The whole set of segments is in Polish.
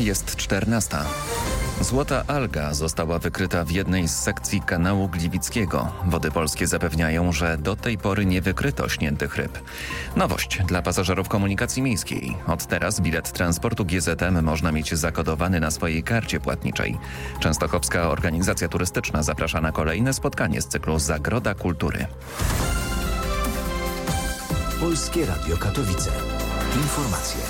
Jest 14. Złota alga została wykryta w jednej z sekcji kanału Gliwickiego. Wody polskie zapewniają, że do tej pory nie wykryto śniętych ryb. Nowość dla pasażerów komunikacji miejskiej. Od teraz bilet transportu GZM można mieć zakodowany na swojej karcie płatniczej. Częstochowska Organizacja Turystyczna zaprasza na kolejne spotkanie z cyklu Zagroda Kultury. Polskie Radio Katowice. Informacje.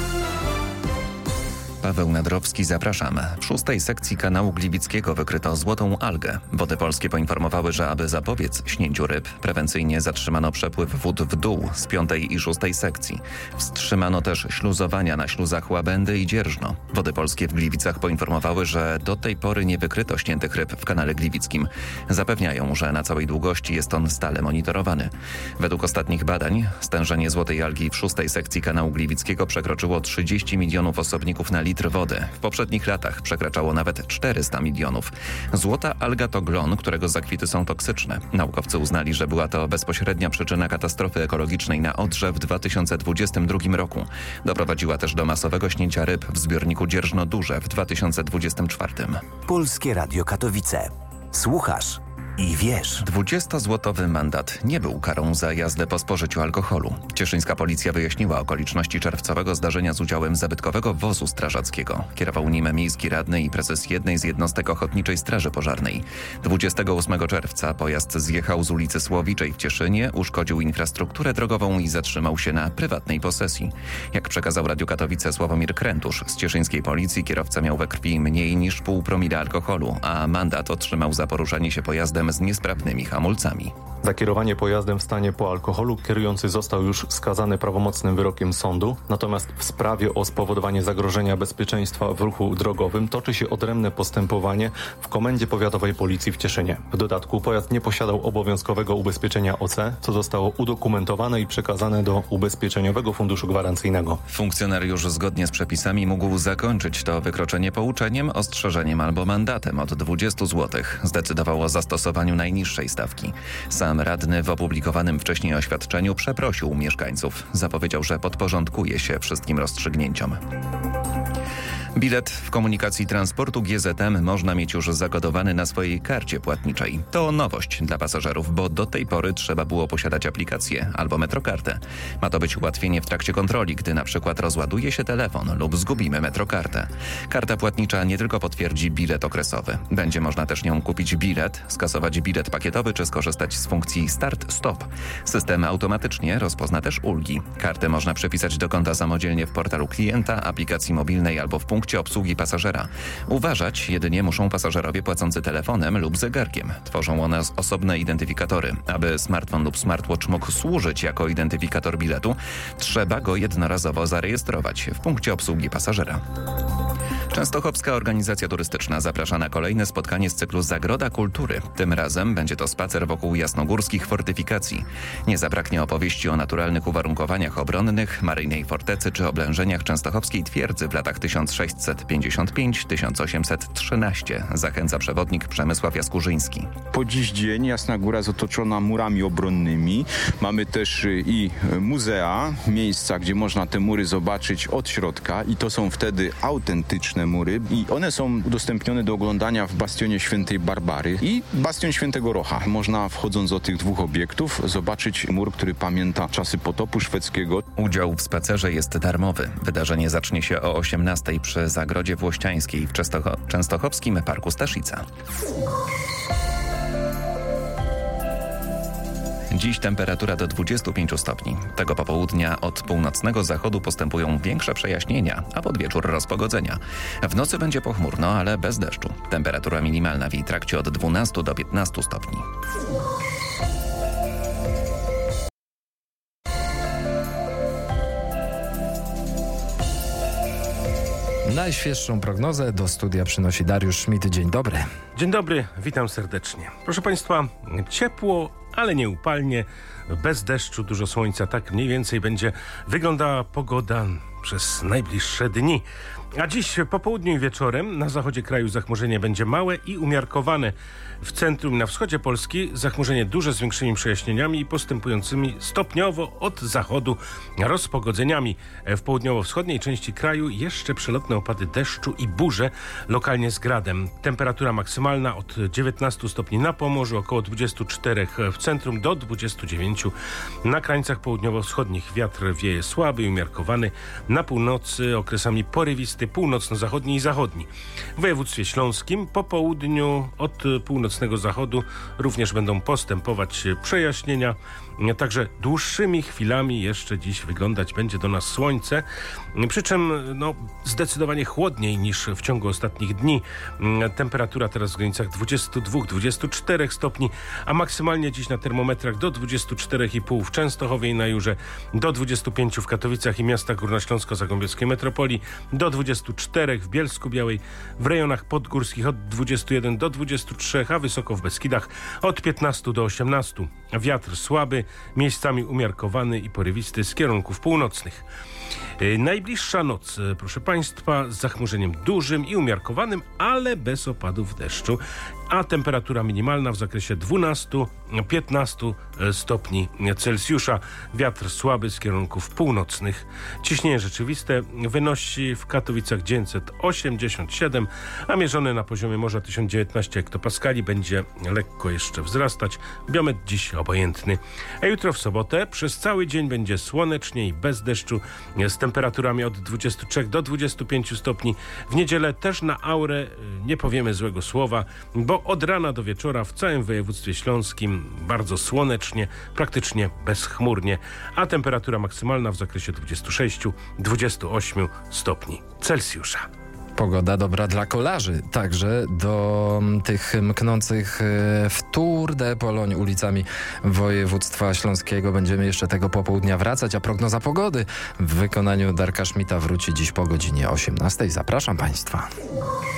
Paweł Nadrowski, zapraszam. W 6. sekcji kanału Gliwickiego wykryto złotą algę. Wody polskie poinformowały, że aby zapobiec śnięciu ryb, prewencyjnie zatrzymano przepływ wód w dół z 5. i 6. sekcji. Wstrzymano też śluzowania na śluzach Łabędy i Dzierżno. Wody polskie w Gliwicach poinformowały, że do tej pory nie wykryto śniętych ryb w kanale Gliwickim. Zapewniają, że na całej długości jest on stale monitorowany. Według ostatnich badań stężenie złotej algi w 6. sekcji kanału Gliwickiego przekroczyło 30 milionów osobników na litr wody. W poprzednich latach przekraczało nawet 400 milionów. Złota alga to glon, którego zakwity są toksyczne. Naukowcy uznali, że była to bezpośrednia przyczyna katastrofy ekologicznej na Odrze w 2022 roku. Doprowadziła też do masowego śnięcia ryb w zbiorniku Dzierżno-Duże w 2024. Polskie Radio Katowice. Słuchasz i wiesz. 20-złotowy mandat nie był karą za jazdę po spożyciu alkoholu. Cieszyńska policja wyjaśniła okoliczności czerwcowego zdarzenia z udziałem zabytkowego wozu strażackiego. Kierował nim miejski radny i prezes jednej z jednostek Ochotniczej Straży Pożarnej. 28 czerwca pojazd zjechał z ulicy Słowiczej w Cieszynie, uszkodził infrastrukturę drogową i zatrzymał się na prywatnej posesji. Jak przekazał Radiu Katowice Sławomir Krętusz z cieszyńskiej policji, kierowca miał we krwi mniej niż pół promila alkoholu, a mandat otrzymał za poruszanie się pojazdem z niesprawnymi hamulcami. Za kierowanie pojazdem w stanie po alkoholu kierujący został już skazany prawomocnym wyrokiem sądu, natomiast w sprawie o spowodowanie zagrożenia bezpieczeństwa w ruchu drogowym toczy się odrębne postępowanie w Komendzie Powiatowej Policji w Cieszynie. W dodatku pojazd nie posiadał obowiązkowego ubezpieczenia OC, co zostało udokumentowane i przekazane do Ubezpieczeniowego Funduszu Gwarancyjnego. Funkcjonariusz zgodnie z przepisami mógł zakończyć to wykroczenie pouczeniem, ostrzeżeniem albo mandatem od 20 zł. Zdecydował o zastosowaniu najniższej stawki. Sam radny w opublikowanym wcześniej oświadczeniu przeprosił mieszkańców. Zapowiedział, że podporządkuje się wszystkim rozstrzygnięciom. Bilet w komunikacji transportu GZM można mieć już zakodowany na swojej karcie płatniczej. To nowość dla pasażerów, bo do tej pory trzeba było posiadać aplikację albo metrokartę. Ma to być ułatwienie w trakcie kontroli, gdy na przykład rozładuje się telefon lub zgubimy metrokartę. Karta płatnicza nie tylko potwierdzi bilet okresowy. Będzie można też nią kupić bilet, skasować bilet pakietowy czy skorzystać z funkcji Start-Stop. System automatycznie rozpozna też ulgi. Kartę można przypisać do konta samodzielnie w portalu klienta, aplikacji mobilnej albo w punkcie obsługi pasażera. Uważać jedynie muszą pasażerowie płacący telefonem lub zegarkiem. Tworzą one osobne identyfikatory. Aby smartfon lub smartwatch mógł służyć jako identyfikator biletu, trzeba go jednorazowo zarejestrować w punkcie obsługi pasażera. Częstochowska Organizacja Turystyczna zaprasza na kolejne spotkanie z cyklu Zagroda Kultury. Tym razem będzie to spacer wokół jasnogórskich fortyfikacji. Nie zabraknie opowieści o naturalnych uwarunkowaniach obronnych, maryjnej fortecy czy oblężeniach częstochowskiej twierdzy w latach 1655-1813. Zachęca przewodnik Przemysław Jaskurzyński. Po dziś dzień Jasna Góra jest otoczona murami obronnymi. Mamy też i muzea, miejsca, gdzie można te mury zobaczyć od środka i to są wtedy autentyczne mury i one są udostępnione do oglądania w bastionie Świętej Barbary i bastion Świętego Rocha. Można, wchodząc do tych dwóch obiektów, zobaczyć mur, który pamięta czasy potopu szwedzkiego. Udział w spacerze jest darmowy. Wydarzenie zacznie się o 18:00 przy Zagrodzie Włościańskiej w Częstochowskim Parku Staszica. Dziś temperatura do 25 stopni. Tego popołudnia od północnego zachodu postępują większe przejaśnienia, a pod wieczór rozpogodzenia. W nocy będzie pochmurno, ale bez deszczu. Temperatura minimalna w jej trakcie od 12 do 15 stopni. Najświeższą prognozę do studia przynosi Dariusz Szmit. Dzień dobry. Dzień dobry, witam serdecznie. Proszę Państwa, ciepło, ale nie upalnie, bez deszczu, dużo słońca. Tak mniej więcej będzie wyglądała pogoda przez najbliższe dni. A dziś po południu i wieczorem na zachodzie kraju zachmurzenie będzie małe i umiarkowane. W centrum i na wschodzie Polski zachmurzenie duże z większymi przejaśnieniami i postępującymi stopniowo od zachodu rozpogodzeniami. W południowo-wschodniej części kraju jeszcze przelotne opady deszczu i burze, lokalnie z gradem. Temperatura maksymalna od 19 stopni na Pomorzu, około 24 w centrum do 29 na krańcach południowo-wschodnich. Wiatr wieje słaby i umiarkowany. Na północy okresami porywisty, północno-zachodni i zachodni. W województwie śląskim po południu od północnego zachodu również będą postępować przejaśnienia. Także dłuższymi chwilami jeszcze dziś wyglądać będzie do nas słońce. Przy czym zdecydowanie chłodniej niż w ciągu ostatnich dni. Temperatura teraz w granicach 22-24 stopni, a maksymalnie dziś na termometrach do 24,5 w Częstochowie i na Jurze, do 25 w Katowicach i miastach górnośląsko-zagłębiowskiej metropolii, do 24 w Bielsku-Białej, w rejonach podgórskich od 21 do 23, a wysoko w Beskidach od 15 do 18. Wiatr słaby, miejscami umiarkowany i porywisty z kierunków północnych. Najbliższa noc, proszę Państwa, z zachmurzeniem dużym i umiarkowanym, ale bez opadów deszczu, a temperatura minimalna w zakresie 12-15 stopni Celsjusza. Wiatr słaby z kierunków północnych. Ciśnienie rzeczywiste wynosi w Katowicach 987, a mierzone na poziomie morza 1019 hektopaskali. Będzie lekko jeszcze wzrastać. Biometr dziś obojętny. A jutro w sobotę przez cały dzień będzie słonecznie i bez deszczu z temperaturami od 23 do 25 stopni. W niedzielę też na aurę nie powiemy złego słowa, bo od rana do wieczora w całym województwie śląskim bardzo słonecznie, praktycznie bezchmurnie, a temperatura maksymalna w zakresie 26-28 stopni Celsjusza. Pogoda dobra dla kolarzy, także do tych mknących w Tour de Pologne ulicami województwa śląskiego będziemy jeszcze tego popołudnia wracać, a prognoza pogody w wykonaniu Darka Schmidta wróci dziś po godzinie 18. Zapraszam Państwa.